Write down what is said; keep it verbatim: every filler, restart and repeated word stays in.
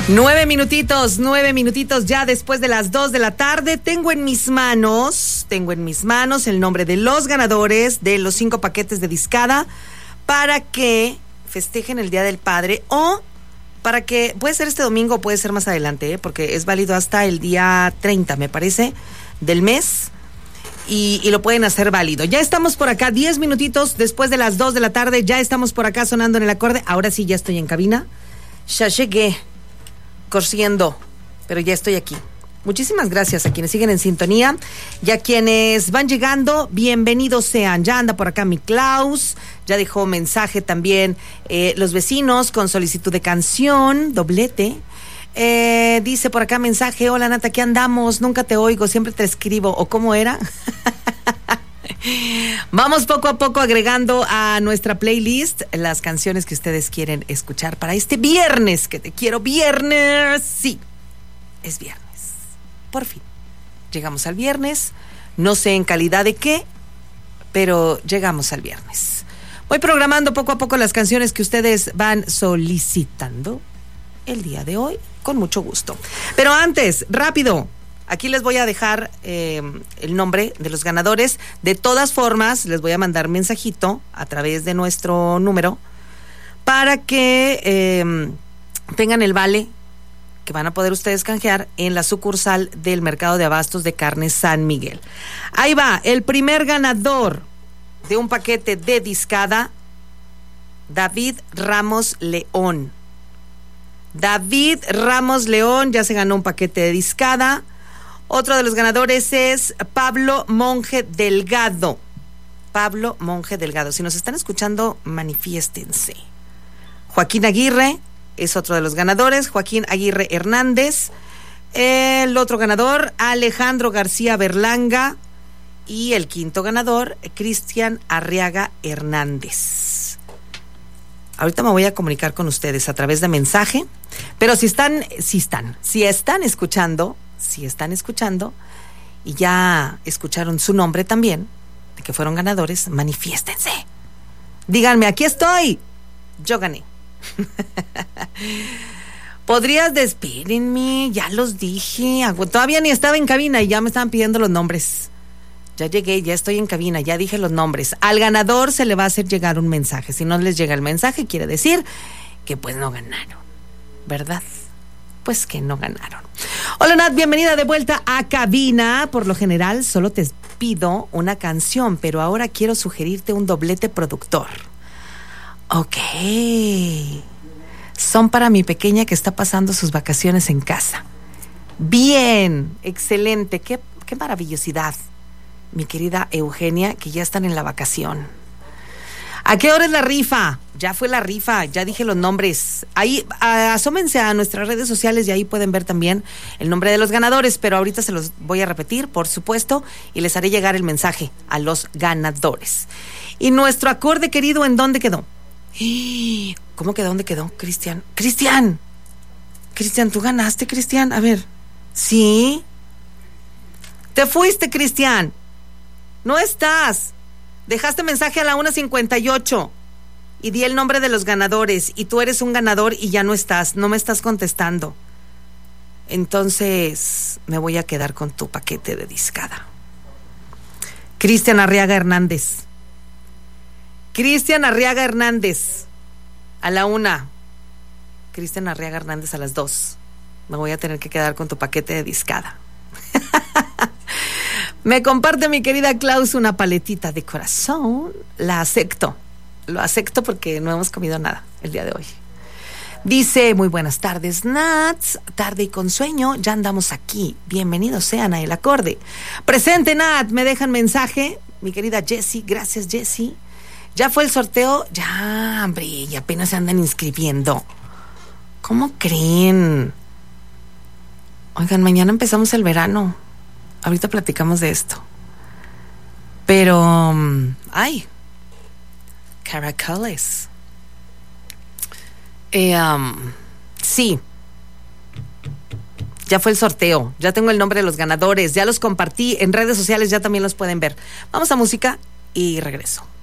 Nueve minutitos, nueve minutitos ya después de las dos de la tarde. Tengo en mis manos, tengo en mis manos el nombre de los ganadores de los cinco paquetes de discada para que festejen el Día del Padre o para que, puede ser este domingo o puede ser más adelante, ¿eh? Porque es válido hasta el día treinta, me parece, del mes. Y, y lo pueden hacer válido. Ya estamos por acá, diez minutitos después de las dos de la tarde. Ya estamos por acá sonando en el acorde. Ahora sí, ya estoy en cabina. Ya llegué corriendo, pero ya estoy aquí. Muchísimas gracias a quienes siguen en sintonía y a quienes van llegando, bienvenidos sean. Ya anda por acá mi Klaus, ya dejó mensaje también eh, los vecinos con solicitud de canción, doblete. Eh, dice por acá mensaje: hola Nata, ¿qué andamos? Nunca te oigo, siempre te escribo. ¿O cómo era? Vamos poco a poco agregando a nuestra playlist las canciones que ustedes quieren escuchar para este viernes, que te quiero viernes. Sí, es viernes. Por fin. Llegamos al viernes. No sé en calidad de qué, pero llegamos al viernes. Voy programando poco a poco las canciones que ustedes van solicitando el día de hoy, con mucho gusto. Pero antes, rápido, aquí les voy a dejar eh, el nombre de los ganadores. De todas formas, les voy a mandar mensajito a través de nuestro número para que eh, tengan el vale que van a poder ustedes canjear en la sucursal del Mercado de Abastos de Carnes San Miguel. Ahí va, el primer ganador de un paquete de discada, David Ramos León. David Ramos León ya se ganó un paquete de discada. Otro de los ganadores es Pablo Monje Delgado. Pablo Monje Delgado. Si nos están escuchando, manifiéstense. Joaquín Aguirre es otro de los ganadores. Joaquín Aguirre Hernández. El otro ganador, Alejandro García Berlanga. Y el quinto ganador, Cristian Arriaga Hernández. Ahorita me voy a comunicar con ustedes a través de mensaje, pero si están, si están, si están escuchando, si están escuchando y ya escucharon su nombre también, de que fueron ganadores, manifiéstense. Díganme, aquí estoy, yo gané. Podrías despedirme, ya los dije, todavía ni estaba en cabina y ya me estaban pidiendo los nombres. Ya llegué, ya estoy en cabina, ya dije los nombres. Al ganador se le va a hacer llegar un mensaje. Si no les llega el mensaje, quiere decir que pues no ganaron, ¿verdad? Pues que no ganaron. Hola Nat, bienvenida de vuelta a cabina. Por lo general solo te pido una canción, pero ahora quiero sugerirte un doblete productor. Ok. Son para mi pequeña que está pasando sus vacaciones en casa. Bien, excelente, qué, qué maravillosidad. Mi querida Eugenia, que ya están en la vacación. ¿A qué hora es la rifa? Ya fue la rifa, ya dije los nombres. Ahí, asómense a nuestras redes sociales y ahí pueden ver también el nombre de los ganadores, pero ahorita se los voy a repetir, por supuesto, y les haré llegar el mensaje a los ganadores. Y nuestro acorde querido, ¿en dónde quedó? ¿Cómo quedó? ¿Dónde quedó? Cristian. Cristian. Cristian, ¿tú ganaste, Cristian? A ver. ¿Sí? Te fuiste, Cristian. No estás. Dejaste mensaje a la una cincuenta y ocho y di el nombre de los ganadores y tú eres un ganador y ya no estás, no me estás contestando. Entonces me voy a quedar con tu paquete de discada. Cristian Arriaga Hernández. Cristian Arriaga Hernández a la una. Cristian Arriaga Hernández a las dos. Me voy a tener que quedar con tu paquete de discada. Me comparte mi querida Klaus una paletita de corazón. La acepto. Lo acepto porque no hemos comido nada el día de hoy. Dice, muy buenas tardes, Nats. Tarde y con sueño, ya andamos aquí. Bienvenidos sean a El Acorde. Presente, Nat. Me dejan mensaje. Mi querida Jessie. Gracias, Jessie. ¿Ya fue el sorteo? Ya, hombre. Y apenas se andan inscribiendo. ¿Cómo creen? Oigan, mañana empezamos el verano. Ahorita platicamos de esto. Pero, ay, caracoles. Eh, um, sí. Ya fue el sorteo. Ya tengo el nombre de los ganadores. Ya los compartí en redes sociales. Ya también los pueden ver. Vamos a música y regreso.